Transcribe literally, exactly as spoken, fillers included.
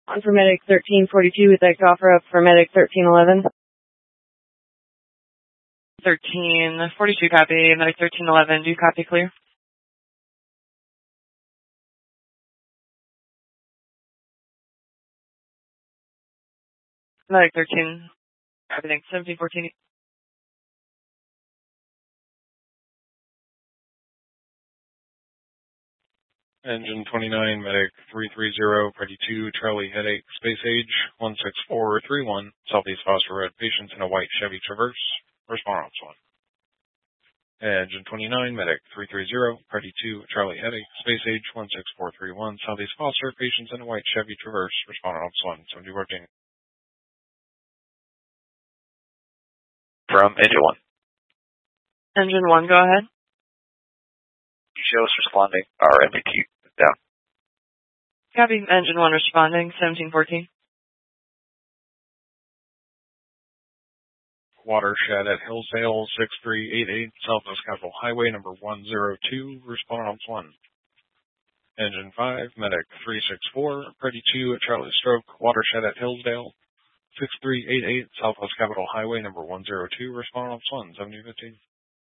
On for medic thirteen forty-two, we'd like to offer up for medic thirteen eleven. thirteen forty-two, copy. Medic thirteen eleven, do you copy clear? Medic thirteen, everything, seventeen fourteen. Engine twenty-nine, medic three three zero, ready two, Charlie headache, space age one six four three one, Southeast Foster Road, patients in a white Chevy Traverse, response one. Engine twenty-nine, medic three three zero, ready two, Charlie headache, space age one six four three one, Southeast Foster, patients in a white Chevy Traverse, response one, seventy fourteen. From engine one. Engine one, go ahead. Show us responding. Our M B Q down. Copy. Engine one responding. seventeen fourteen. Watershed at Hillsdale, six three eight eight, Southwest Capitol Highway, number one zero two, response one. Engine five, medic three six four, ready two at Charlie Stroke, Watershed at Hillsdale, six three eight eight, Southwest Capitol Highway, number one zero two, response one, seventy fifteen.